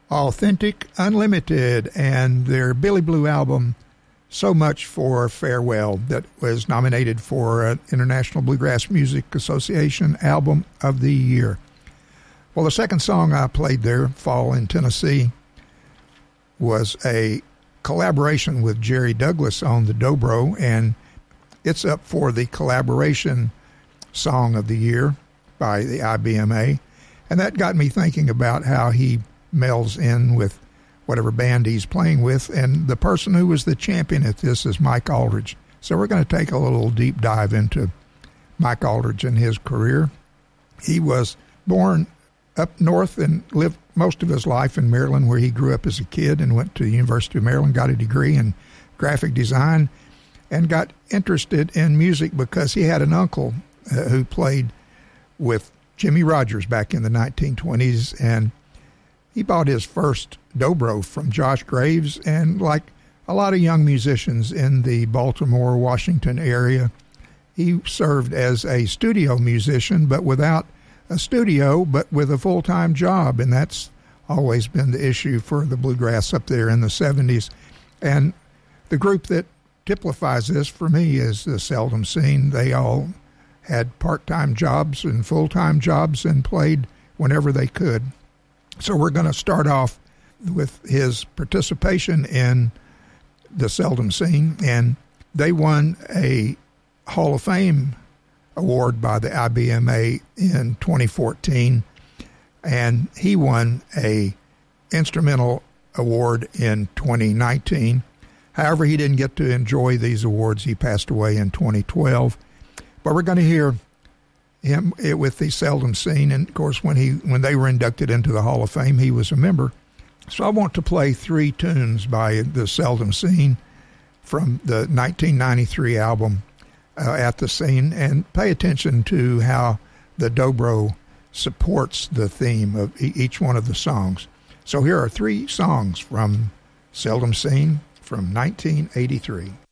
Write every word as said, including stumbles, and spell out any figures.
Authentic Unlimited and their Billy Blue album, So Much for Farewell, that was nominated for an International Bluegrass Music Association Album of the Year. Well, the second song I played there, Fall in Tennessee, was a collaboration with Jerry Douglas on the dobro, and it's up for the Collaboration Song of the Year by the I B M A. And that got me thinking about how he melds in with whatever band he's playing with, and the person who was the champion at this is Mike Aldridge. So we're going to take a little deep dive into Mike Aldridge and his career. He was born up north and lived most of his life in Maryland, where he grew up as a kid and went to the University of Maryland, got a degree in graphic design, and got interested in music because he had an uncle uh, who played with Jimmy Rogers back in the nineteen twenties, and he bought his first dobro from Josh Graves, and like a lot of young musicians in the Baltimore, Washington area, he served as a studio musician, but without a studio, but with a full-time job, and that's always been the issue for the bluegrass up there in the seventies. And the group that typifies this for me is the Seldom Scene. They all had part-time jobs and full-time jobs and played whenever they could. So we're going to start off with his participation in the Seldom Scene, and they won a Hall of Fame award by the I B M A in twenty fourteen, and he won a instrumental award in twenty nineteen. However, he didn't get to enjoy these awards. He passed away in twenty twelve. But we're going to hear him with the Seldom Scene, and of course when he when they were inducted into the Hall of Fame, he was a member. So I want to play three tunes by the Seldom Scene from the nineteen ninety-three album uh, At the Scene, and pay attention to how the dobro supports the theme of e- each one of the songs. So here are three songs from Seldom Scene from nineteen eighty-three.